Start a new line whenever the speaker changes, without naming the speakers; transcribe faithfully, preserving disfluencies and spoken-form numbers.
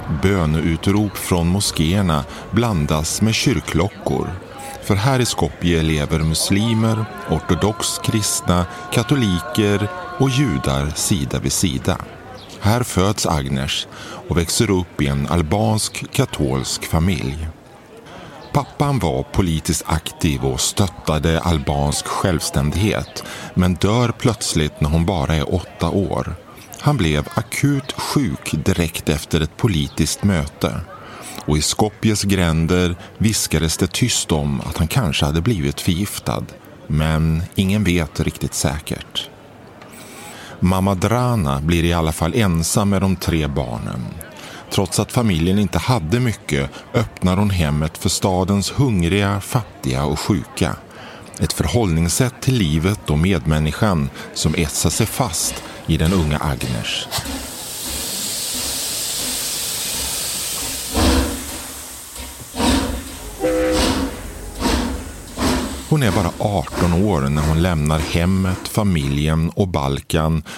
Böneutrop från moskéerna blandas med kyrkklockor. För här i Skopje lever muslimer, ortodox kristna, katoliker och judar sida vid sida. Här föds Agnes och växer upp i en albansk katolsk familj. Pappan var politiskt aktiv och stöttade albansk självständighet, men dör plötsligt när hon bara är åtta år. Han blev akut sjuk direkt efter ett politiskt möte. Och i Skopjes gränder viskades det tyst om att han kanske hade blivit förgiftad. Men ingen vet riktigt säkert. Mamma Drana blir i alla fall ensam med de tre barnen. Trots att familjen inte hade mycket öppnar hon hemmet för stadens hungriga, fattiga och sjuka. Ett förhållningssätt till livet och medmänniskan som etsar sig fast i den unga Agnes. Hon är bara arton år när hon lämnar hemmet, familjen och Balkan